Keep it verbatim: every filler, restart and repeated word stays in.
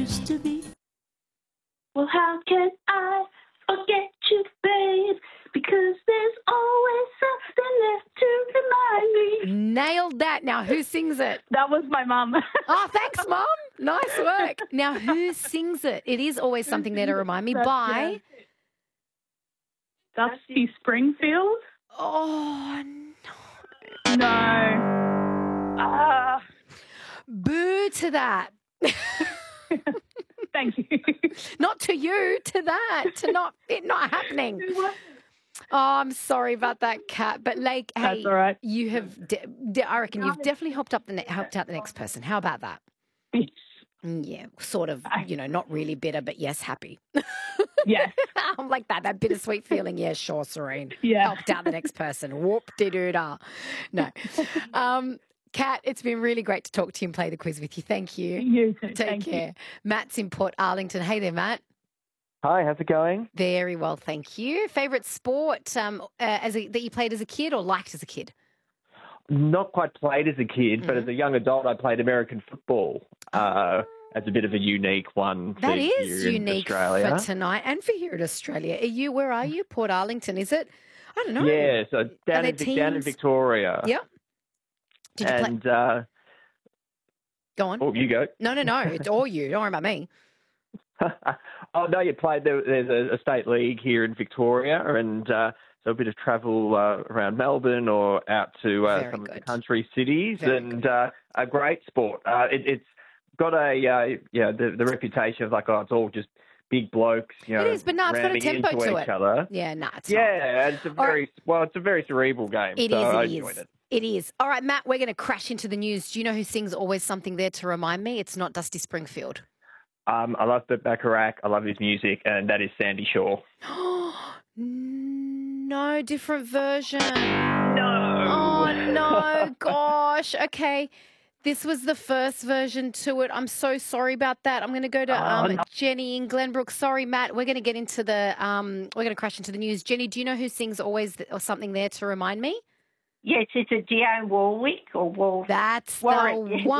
used to be. Well, how can I forget you, babe? Because there's always something left to remind me. Nailed that. Now, who sings it? That was my mum. Oh, thanks, Mum. Nice work. Now, who sings it? It is always something there to remind me. That's, By? yeah. Dusty Springfield? Oh, no. No. Ah. Boo to that. Thank you. Not to you, to that, to not it not happening. Oh, I'm sorry about that, Kat. But like, hey, That's all right. you have. De- de- I reckon you've definitely helped up the ne- helped out the next person. How about that? Yes. Yeah, sort of. You know, not really bitter, but yes, happy. Yes. I'm like that. That bittersweet feeling. Yeah, sure, Serene. Yeah. Helped out the next person. Whoop de doo da. No. Um, Kat, it's been really great to talk to you and play the quiz with you. Thank you. You too. Take Thank care. you. Matt's in Port Arlington. Hey there, Matt. Hi, how's it going? Very well, thank you. Favourite sport um, uh, as a, that you played as a kid or liked as a kid? Not quite played as a kid, Mm-hmm. but as a young adult, I played American football uh, as a bit of a unique one. That for is here in unique Australia. for tonight and for here in Australia. Are you? Where are you? Port Arlington? Is it? I don't know. Yeah, so down there in, Vic- down in teams? Victoria. Yep. Did you play? and uh, Go on. oh, you go. No, no, no. It's all you. Don't worry about me. Oh no, you played. There, there's a, a state league here in Victoria, and uh, so a bit of travel uh, around Melbourne or out to uh, Very some of the good. country cities, Very and good. uh, a great sport. Uh, it, it's got a uh, yeah the, the reputation of like oh it's all just big blokes, you know, It is, but no, it's got a ramming tempo into to each it. other. Yeah, no, it's not. Yeah, it's a All very right. well, it's a very cerebral game. It so is. I It enjoyed is. it. It is. All right, Matt, we're going to crash into the news. Do you know who sings Always Something There to Remind Me? It's not Dusty Springfield. Um, I love Burt Bacharach. I love his music, and that is Sandy Shaw. No, different version. No. Oh, no, gosh. Okay. This was the first version to it. I'm so sorry about that. I'm going to go to um, Oh, no. Jenny in Glenbrook. Sorry, Matt. We're going to get into the, um, we're going to crash into the news. Jenny, do you know who sings Always th- or Something There to Remind Me? Yes, it's a Dionne Warwick or Wal. That's Warwick, the yeah. one.